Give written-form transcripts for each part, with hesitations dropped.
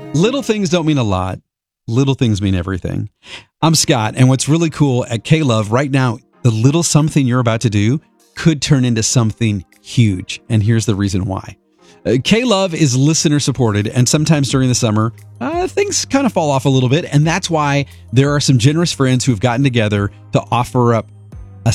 Little things don't mean a lot. Little things mean everything. I'm Scott, and what's really cool at K-Love right now, the little something you're about to do could turn into something huge. And here's the reason why. K-Love is listener supported, and sometimes during the summer, things kind of fall off a little bit. And that's why there are some generous friends who have gotten together to offer up a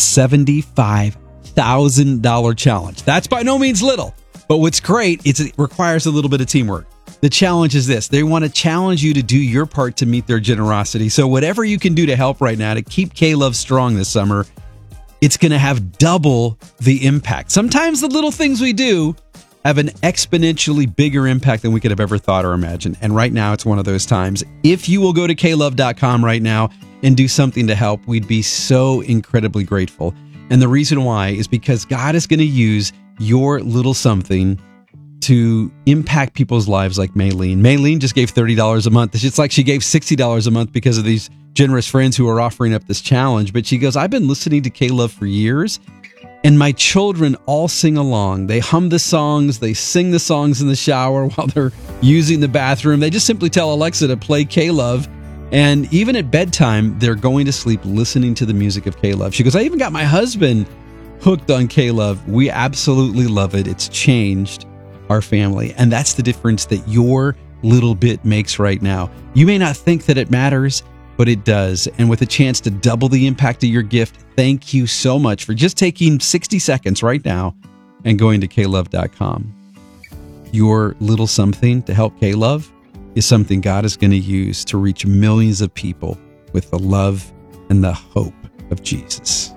$75,000 challenge. That's by no means little, but what's great is it requires a little bit of teamwork. The challenge is this. They want to challenge you to do your part to meet their generosity. So whatever you can do to help right now to keep K-Love strong this summer, it's going to have double the impact. Sometimes the little things we do have an exponentially bigger impact than we could have ever thought or imagined. And right now, it's one of those times. If you will go to klove.com right now and do something to help, we'd be so incredibly grateful. And the reason why is because God is going to use your little something to impact people's lives like Maylene. Maylene just gave $30 a month. It's like she gave $60 a month because of these generous friends who are offering up this challenge. But she goes, I've been listening to K-Love for years, and my children all sing along. They hum the songs. They sing the songs in the shower while they're using the bathroom. They just simply tell Alexa to play K-Love. And even at bedtime, they're going to sleep listening to the music of K-Love. She goes, I even got my husband hooked on K-Love. We absolutely love it. It's changed our family. And that's the difference that your little bit makes right now. You may not think that it matters, but it does. And with a chance to double the impact of your gift, thank you so much for just taking 60 seconds right now and going to klove.com. Your little something to help K-Love is something God is going to use to reach millions of people with the love and the hope of Jesus.